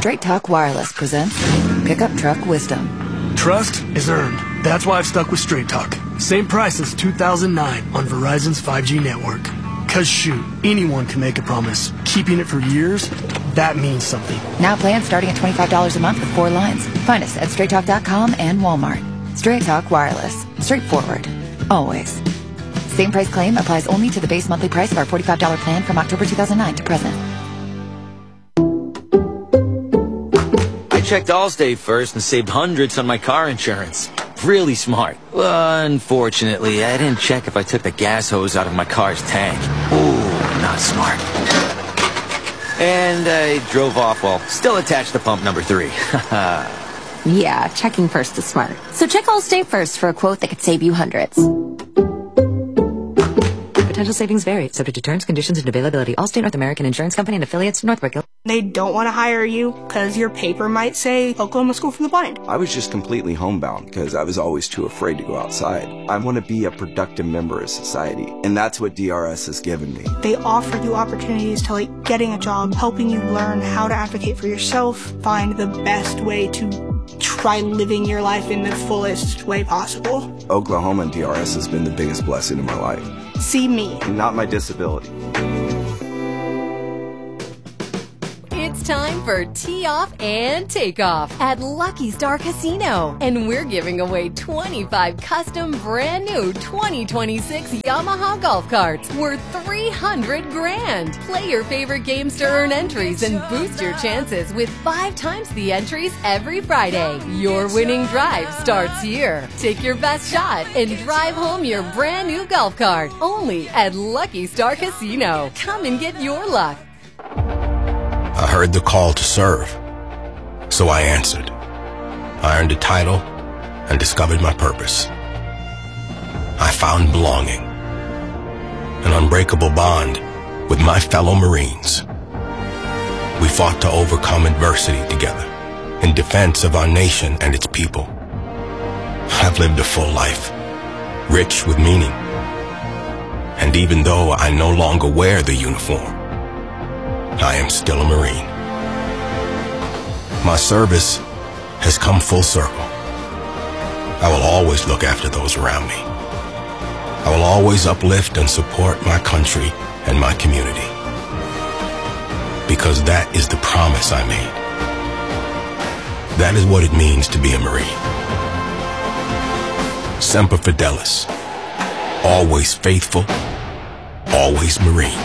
Straight Talk Wireless presents Pickup Truck Wisdom. Trust is earned. That's why I've stuck with Straight Talk. Same price since 2009 on Verizon's 5G network. Cause shoot, anyone can make a promise. Keeping it for years, that means something. Now plans starting at $25 a month with 4 lines. Find us at straighttalk.com and Walmart. Straight Talk Wireless. Straightforward. Always. Same price claim applies only to the base monthly price of our $45 plan from October 2009 to present. I checked Allstate first and saved hundreds on my car insurance. Really smart. Unfortunately, I didn't check if I took the gas hose out of my car's tank. Ooh, not smart. And I drove off while still attached to pump number 3. Yeah, checking first is smart. So check Allstate first for a quote that could save you hundreds. Potential savings vary, subject to terms, conditions, and availability. Allstate North American Insurance Company and affiliates, Northbrook. They don't want to hire you because your paper might say Oklahoma School for the Blind. I was just completely homebound because I was always too afraid to go outside. I want to be a productive member of society, and that's what DRS has given me. They offer you opportunities to like getting a job, helping you learn how to advocate for yourself, find the best way to try living your life in the fullest way possible. Oklahoma and DRS has been the biggest blessing in my life. See me. Not my disability. It's time for Tee Off and Takeoff at Lucky Star Casino. And we're giving away 25 custom brand new 2026 Yamaha golf carts worth $300 grand. Play your favorite games to earn entries and boost your chances with 5 times the entries every Friday. Your winning drive starts here. Take your best shot and drive home your brand new golf cart. Only at Lucky Star Casino. Come and get your luck. I heard the call to serve, so I answered. I earned a title and discovered my purpose. I found belonging, an unbreakable bond with my fellow Marines. We fought to overcome adversity together in defense of our nation and its people. I've lived a full life, rich with meaning. And even though I no longer wear the uniform, I am still a Marine. My service has come full circle. I will always look after those around me. I will always uplift and support my country and my community. Because that is the promise I made. That is what it means to be a Marine. Semper Fidelis. Always faithful. Always Marine.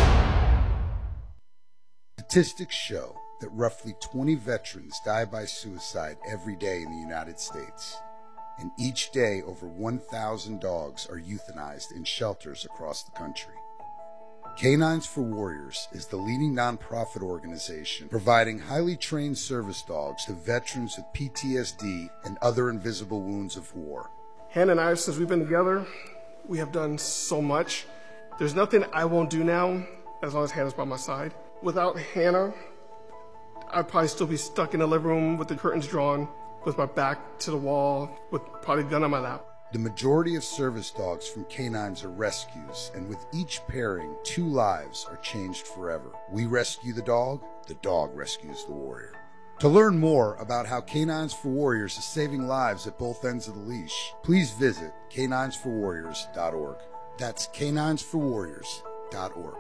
Statistics show that roughly 20 veterans die by suicide every day in the United States. And each day, over 1,000 dogs are euthanized in shelters across the country. Canines for Warriors is the leading nonprofit organization providing highly trained service dogs to veterans with PTSD and other invisible wounds of war. Hannah and I, since we've been together, we have done so much. There's nothing I won't do now as long as Hannah's by my side. Without Hannah, I'd probably still be stuck in the living room with the curtains drawn, with my back to the wall, with probably a gun on my lap. The majority of service dogs from canines are rescues, and with each pairing, 2 lives are changed forever. We rescue the dog rescues the warrior. To learn more about how Canines for Warriors is saving lives at both ends of the leash, please visit caninesforwarriors.org. That's caninesforwarriors.org.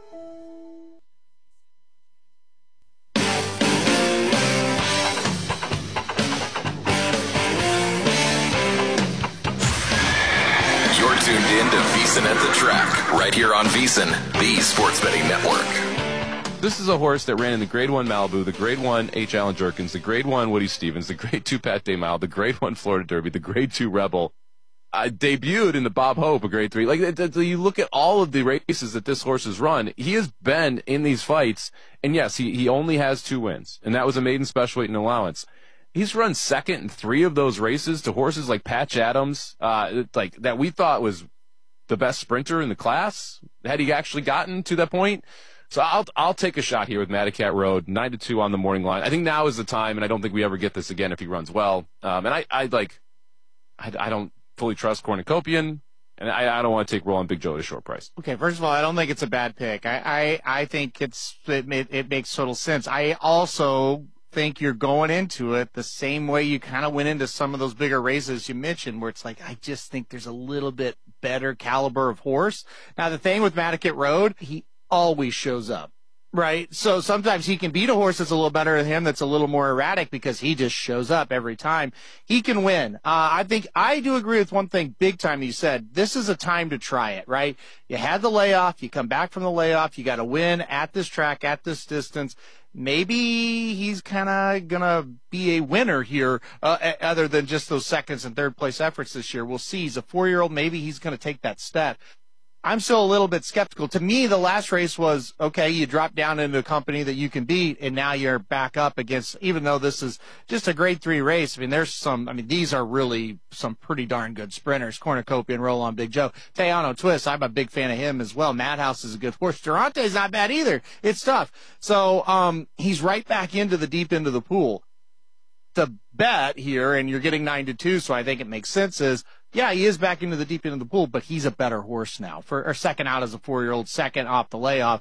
You're tuned in to VEASAN at the Track, right here on VEASAN, the sports betting network. This is a horse that ran in the Grade 1 Malibu, the Grade 1 H. Allen Jerkins, the Grade 1 Woody Stevens, the Grade 2 Pat Day-Mile, the Grade 1 Florida Derby, the Grade 2 Rebel. Debuted in the Bob Hope, a Grade 3. Like, you look at all of the races that this horse has run, he has been in these fights, and yes, he only has 2 wins, and that was a maiden special weight and allowance. He's run second in 3 of those races to horses like Patch Adams, like that we thought was the best sprinter in the class. Had he actually gotten to that point? So I'll take a shot here with Madacat Road, 9-2 on the morning line. I think now is the time, and I don't think we ever get this again if he runs well. And I don't fully trust Cornucopian, and I don't want to take Roland Big Joe at a short price. Okay, first of all, I don't think it's a bad pick. I think it makes total sense. I also think you're going into it the same way you kind of went into some of those bigger races you mentioned, where it's like, I just think there's a little bit better caliber of horse. Now, the thing with Mattocket Road, he always shows up. Right. So sometimes he can beat a horse that's a little better than him, that's a little more erratic, because he just shows up every time. He can win. I think I do agree with one thing big time you said. This is a time to try it, right? You had the layoff. You come back from the layoff. You got to win at this track, at this distance. Maybe he's kind of going to be a winner here, other than just those seconds and third place efforts this year. We'll see. He's a 4-year-old. Maybe he's going to take that step. I'm still a little bit skeptical. To me, the last race was, okay, you drop down into a company that you can beat, and now you're back up against, even though this is just a grade 3 race, these are really some pretty darn good sprinters. Cornucopia and Roll On Big Joe. Tejano Twist, I'm a big fan of him as well. Madhouse is a good horse. Durante's not bad either. It's tough. So, he's right back into the deep end of the pool. The bet here, and you're getting 9-2, so I think it makes sense, is, yeah, he is back into the deep end of the pool, but he's a better horse now. Or second out as a 4-year-old, second off the layoff.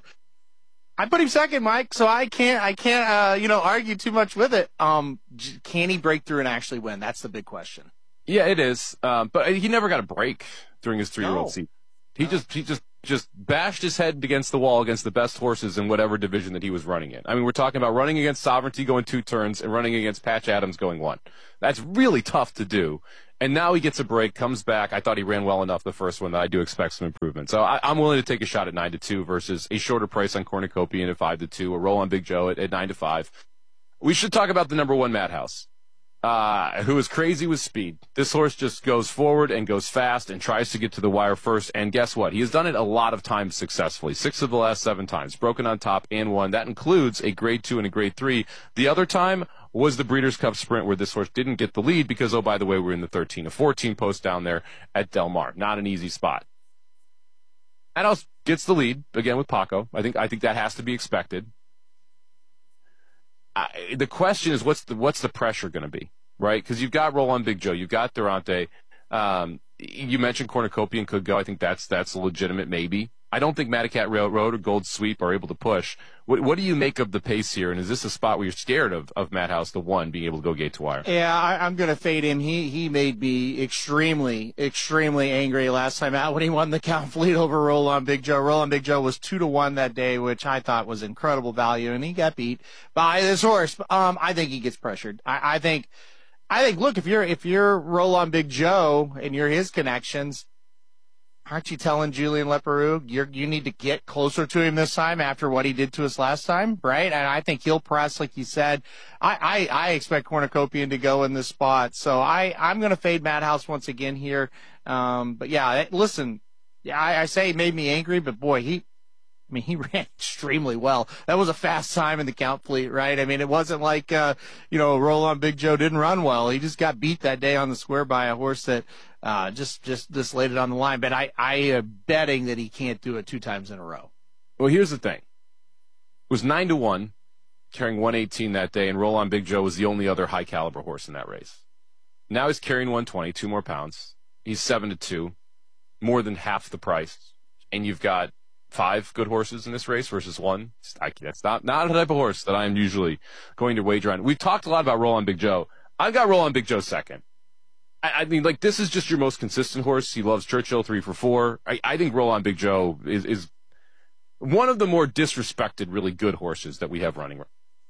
I put him second, Mike, so I can't argue too much with it. Can he break through and actually win? That's the big question. Yeah, it is. But he never got a break during his 3-year-old season. He just bashed his head against the wall against the best horses in whatever division that he was running in. I mean, we're talking about running against Sovereignty going 2 turns and running against Patch Adams going 1. That's really tough to do. And now he gets a break, comes back. I thought he ran well enough the first one that I do expect some improvement. So I'm willing to take a shot at 9-2 versus a shorter price on Cornucopia at 5-2, a Roll On Big Joe at 9-5. We should talk about the number 1 Madhouse, who is crazy with speed. This horse just goes forward and goes fast and tries to get to the wire first. And guess what? He has done it a lot of times successfully. 6 of the last 7 times. Broken on top and won. That includes a grade 2 and a grade 3. The other time was the Breeders' Cup Sprint, where this horse didn't get the lead because, oh, by the way, we're in the 13-14 post down there at Del Mar. Not an easy spot. Madhouse gets the lead, again with Paco. I think that has to be expected. The question is, what's the pressure going to be, right? Because you've got Roll On Big Joe, you've got Durante. You mentioned Cornucopia and could go. I think that's a legitimate maybe. I don't think Mattocket Road or Gold Sweep are able to push. What do you make of the pace here? And is this a spot where you're scared of Madhouse, the 1, being able to go gate to wire? Yeah, I'm going to fade him. He made me extremely, extremely angry last time out when he won the Count Fleet over Roll On Big Joe. Roll On Big Joe was 2-1 that day, which I thought was incredible value, and he got beat by this horse. I think he gets pressured. I think, look, if you're Roll On Big Joe and you're his connections, aren't you telling Julian Leparoux you need to get closer to him this time after what he did to us last time, right? And I think he'll press, like you said. I expect Cornucopian to go in this spot, so I'm going to fade Madhouse once again here. But yeah, listen, I say he made me angry, but boy, he ran extremely well. That was a fast time in the Count Fleet, right? I mean, it wasn't like, Roll On Big Joe didn't run well. He just got beat that day on the square by a horse that just laid it on the line. But I am betting that he can't do it 2 times in a row. Well, here's the thing. It was 9-1, carrying 118 that day, and Roll On Big Joe was the only other high-caliber horse in that race. Now he's carrying 120, 2 more pounds. He's 7-2, more than half the price. And you've got 5 good horses in this race versus 1. That's not the type of horse that I'm usually going to wager on. We've talked a lot about Roll On Big Joe. I've got Roll On Big Joe second. I mean, like, this is just your most consistent horse. He loves Churchill 3 for 4. I think Roll On Big Joe is one of the more disrespected, really good horses that we have running.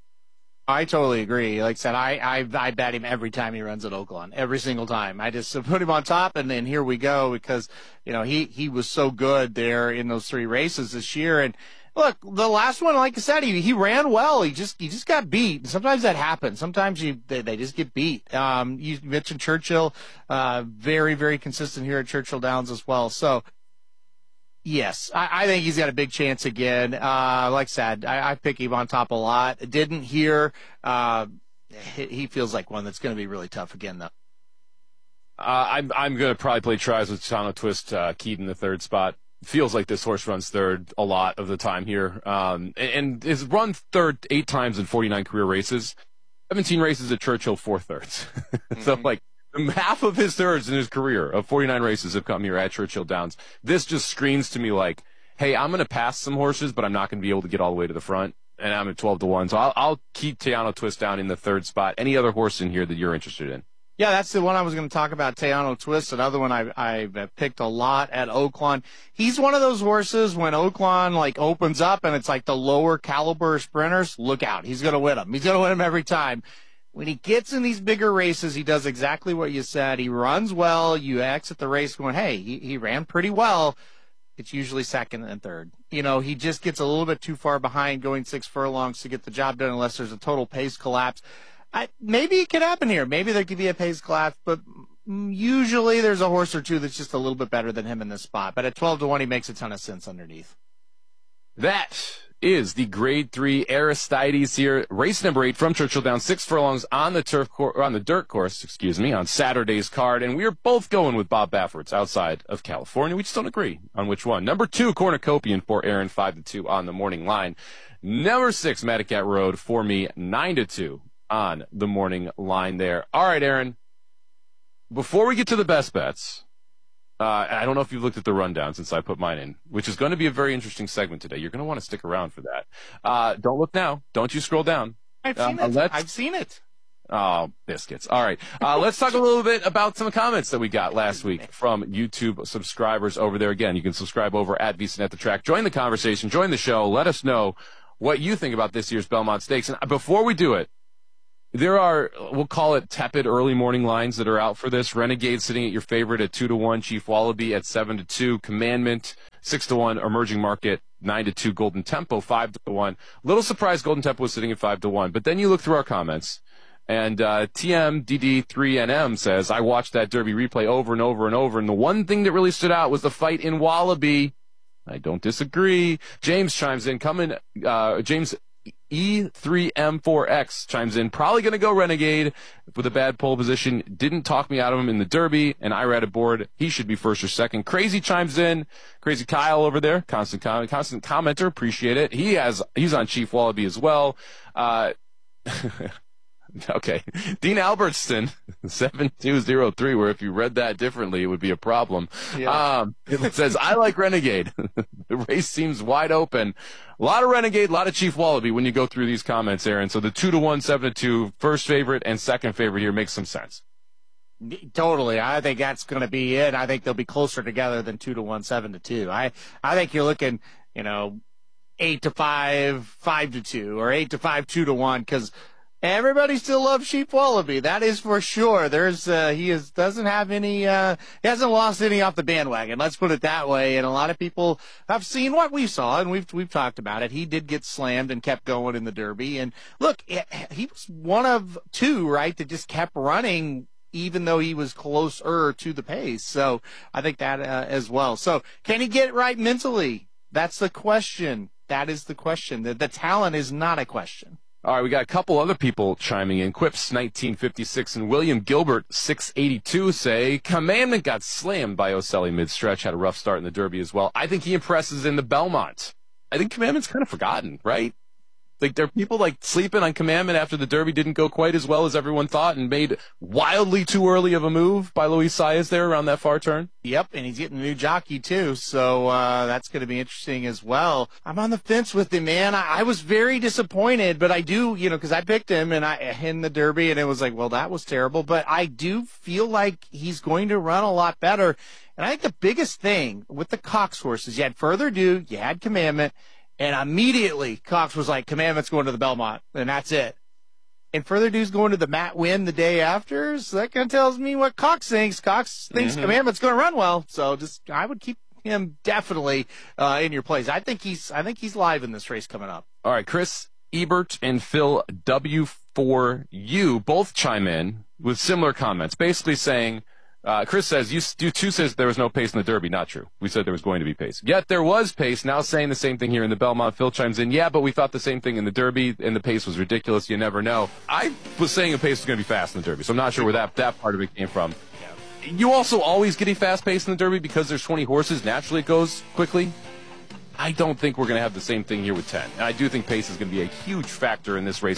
I totally agree. Like I said, I bet him every time he runs at Oaklawn, every single time. I just put him on top, and then here we go, because he was so good there in those 3 races this year. And look, the last one, like I said, he ran well. He just got beat. Sometimes that happens. Sometimes they just get beat. You mentioned Churchill, very, very consistent here at Churchill Downs as well. So yes, I think he's got a big chance again. Like I said, I pick him on top a lot. Didn't hear. He feels like one that's going to be really tough again, though. I'm going to probably play tries with Tejano Twist, keyed in the 3rd spot. Feels like this horse runs 3rd a lot of the time here. And has run 3rd 8 times in 49 career races. 17 races at Churchill, 4 thirds. So, like, half of his thirds in his career of 49 races have come here at Churchill Downs. This just screams to me like, hey, I'm going to pass some horses, but I'm not going to be able to get all the way to the front. and I'm at 12-1. So I'll keep Teano Twist down in the third spot. Any other horse in here that you're interested in? Yeah, that's the one I was going to talk about, Teano Twist. Another one I've picked a lot at Oaklawn. He's one of those horses when Oaklawn like opens up and it's like the lower caliber sprinters, look out. He's going to win them. He's going to win them every time. When he gets in these bigger races, he does exactly what you said. He runs well. You exit the race going, hey, he ran pretty well. It's usually second and third. He just gets a little bit too far behind going 6 furlongs to get the job done unless there's a total pace collapse. Maybe it could happen here. Maybe there could be a pace collapse, but usually there's a horse or two that's just a little bit better than him in this spot. But at 12-1, he makes a ton of sense underneath. That is the Grade 3 Aristides here. Race number 8 from Churchill Downs, 6 furlongs on the dirt course, on Saturday's card. And we are both going with Bob Baffert's outside of California. We just don't agree on which one. Number 2, Cornucopian for Aaron, 5-2 on the morning line. Number 6, Madaket Road for me, 9-2. On the morning line there. All right, Aaron, before we get to the best bets, I don't know if you've looked at the rundown since I put mine in, which is going to be a very interesting segment today. You're going to want to stick around for that. Don't look now. Don't you scroll down. I've seen it. Oh, biscuits. All right. Let's talk a little bit about some comments that we got last week from YouTube subscribers over there. Again, you can subscribe over at VSiN at the Track. Join the conversation. Join the show. Let us know what you think about this year's Belmont Stakes. And before we do it, there are, we'll call it tepid early morning lines that are out for this. Renegade sitting at your favorite at 2-1. Chief Wallaby at 7-2. Commandment 6-1. Emerging Market 9-2. Golden Tempo 5-1. Little surprised Golden Tempo was sitting at 5-1. But then you look through our comments, and TMDD3NM says, I watched that Derby replay over and over and over, and the one thing that really stood out was the fight in Wallaby. I don't disagree. James chimes in. James E3M4X chimes in, probably going to go Renegade with a bad pole position. Didn't talk me out of him in the Derby, and Irad aboard. He should be first or second. Crazy chimes in. Crazy Kyle over there, constant commenter. Appreciate it. He's on Chief Wallaby as well. Okay. Dean Albertson, 7203, where if you read that differently, it would be a problem. Yeah. It says, I like Renegade. The race seems wide open. A lot of Renegade, a lot of Chief Wallaby when you go through these comments, Aaron. So the 2-1, 7-2, first favorite and second favorite here makes some sense. Totally. I think that's going to be it. I think they'll be closer together than 2-1, 7-2. I think you're looking, 8-5, 5-2, or 8-5, 2-1, because everybody still loves Chief Wallaby. That is for sure. He hasn't lost any off the bandwagon. Let's put it that way. And a lot of people have seen what we saw, and we've talked about it. He did get slammed and kept going in the Derby. And look, he was one of two, right, that just kept running even though he was closer to the pace. So I think that as well. So can he get it right mentally? That's the question. That is the question. The talent is not a question. All right, we got a couple other people chiming in. Quips 1956 and William Gilbert 682 say, Commandment got slammed by Oselli mid-stretch, had a rough start in the Derby as well. I think he impresses in the Belmont. I think Commandment's kind of forgotten, right? Like, there are people like sleeping on Commandment after the Derby didn't go quite as well as everyone thought and made wildly too early of a move by Luis Saez there around that far turn. Yep, and he's getting a new jockey too, so that's going to be interesting as well. I'm on the fence with him, man. I was very disappointed, but I do, because I picked him in the Derby, and it was like, well, that was terrible. But I do feel like he's going to run a lot better. And I think the biggest thing with the Cox horses, you had Further Ado, you had Commandment, and immediately Cox was like, Commandment's going to the Belmont, and that's it. And Further Ado's going to the Matt Winn the day after, so that kind of tells me what Cox thinks. Cox thinks Commandment's going to run well, so I would keep him definitely in your place. I think he's live in this race coming up. All right, Chris Ebert and Phil W4U both chime in with similar comments, basically saying, Chris says, you two says there was no pace in the Derby. Not true. We said there was going to be pace. Yet there was pace. Now saying the same thing here in the Belmont. Phil chimes in, yeah, but we thought the same thing in the Derby, and the pace was ridiculous. You never know. I was saying the pace was going to be fast in the Derby, so I'm not sure where that part of it came from. Yeah. You also always get a fast pace in the Derby because there's 20 horses. Naturally, it goes quickly. I don't think we're going to have the same thing here with 10. And I do think pace is going to be a huge factor in this race.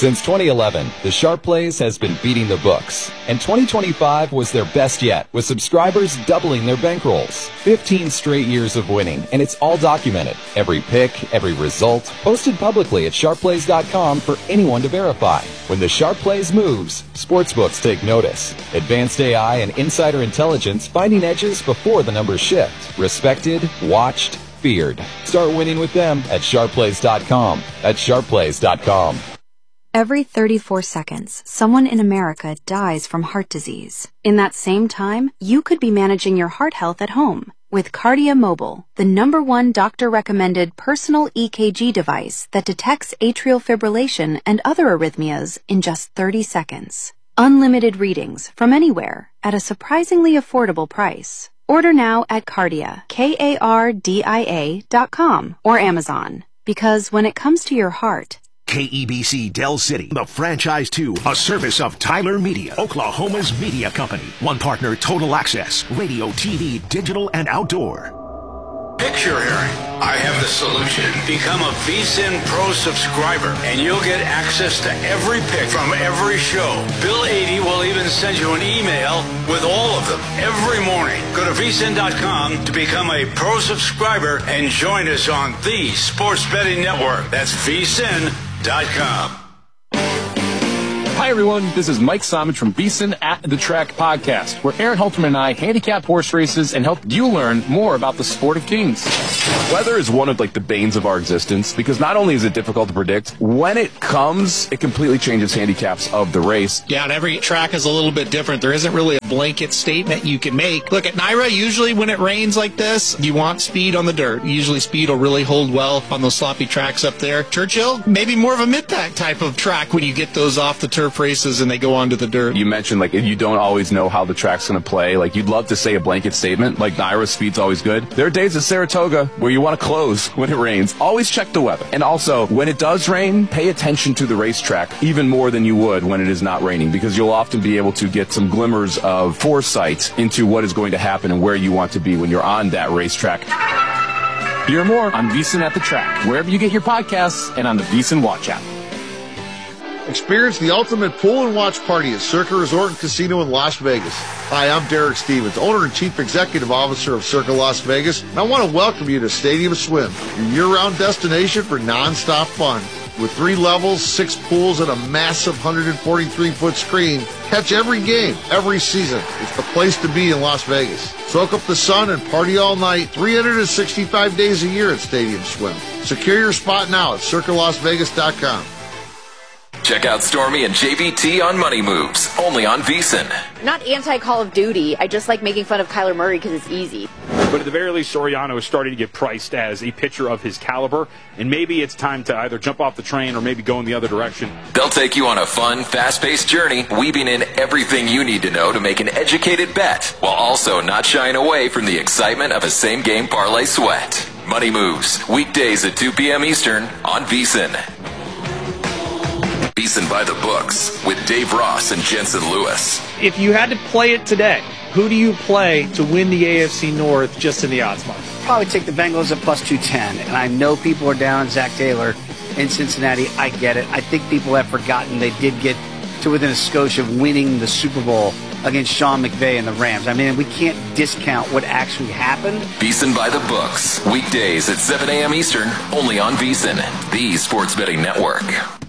Since 2011, the Sharp Plays has been beating the books, and 2025 was their best yet, with subscribers doubling their bankrolls. 15 straight years of winning, and it's all documented. Every pick, every result, posted publicly at sharpplays.com for anyone to verify. When the Sharp Plays moves, sportsbooks take notice. Advanced AI and insider intelligence finding edges before the numbers shift. Respected, watched, feared. Start winning with them at sharpplays.com. That's sharpplays.com. Every 34 seconds, someone in America dies from heart disease. In that same time, you could be managing your heart health at home with Kardia Mobile, the #1 doctor-recommended personal EKG device that detects atrial fibrillation and other arrhythmias in just 30 seconds. Unlimited readings from anywhere at a surprisingly affordable price. Order now at Kardia, KARDIA.com or Amazon. Because when it comes to your heart, KEBC Del City, the Franchise 2, a service of Tyler Media, Oklahoma's media company. One partner, Total Access, radio, TV, digital, and outdoor. Picture hearing. I have the solution. Become a VSiN Pro subscriber, and you'll get access to every pick from every show. Bill 80 will even send you an email with all of them every morning. Go to VSiN.com to become a Pro subscriber and join us on the Sports Betting Network. That's VSiN.com. Hi, everyone. This is Mike Somich from VSiN at the Track podcast, where Aaron Halterman and I handicap horse races and help you learn more about the sport of kings. Weather is one of the banes of our existence, because not only is it difficult to predict, when it comes, it completely changes handicaps of the race. Yeah, and every track is a little bit different. There isn't really a blanket statement you can make. Look, at NYRA, usually when it rains like this, you want speed on the dirt. Usually speed will really hold well on those sloppy tracks up there. Churchill, maybe more of a mid-pack type of track when you get those off the turf races and they go onto the dirt. You mentioned you don't always know how the track's going to play. You'd love to say a blanket statement, like NYRA speed's always good. There are days at Saratoga where you want to close when it rains. Always check the weather. And also, when it does rain, pay attention to the racetrack even more than you would when it is not raining, because you'll often be able to get some glimmers of foresight into what is going to happen and where you want to be when you're on that racetrack. Hear more on VSiN at the Track, wherever you get your podcasts, and on the VSiN Watch app. Experience the ultimate pool and watch party at Circa Resort and Casino in Las Vegas. Hi, I'm Derek Stevens, owner and chief executive officer of Circa Las Vegas, and I want to welcome you to Stadium Swim, your year-round destination for non-stop fun. With 3 levels, 6 pools, and a massive 143-foot screen, catch every game, every season. It's the place to be in Las Vegas. Soak up the sun and party all night, 365 days a year at Stadium Swim. Secure your spot now at circalasvegas.com. Check out Stormy and JVT on Money Moves, only on VSiN. Not anti-Call of Duty, I just like making fun of Kyler Murray because it's easy. But at the very least, Soriano is starting to get priced as a pitcher of his caliber, and maybe it's time to either jump off the train or maybe go in the other direction. They'll take you on a fun, fast-paced journey, weaving in everything you need to know to make an educated bet, while also not shying away from the excitement of a same-game parlay sweat. Money Moves, weekdays at 2 p.m. Eastern on VSiN. VSiN by the books with Dave Ross and Jensen Lewis. If you had to play it today, who do you play to win the AFC North just in the odds market? Probably take the Bengals at plus 210. And I know people are down on Zach Taylor in Cincinnati. I get it. I think people have forgotten they did get to within a skosh of winning the Super Bowl against Sean McVay and the Rams. I mean, we can't discount what actually happened. VSiN by the books, weekdays at 7 a.m. Eastern, only on VSiN, the Sports Betting Network.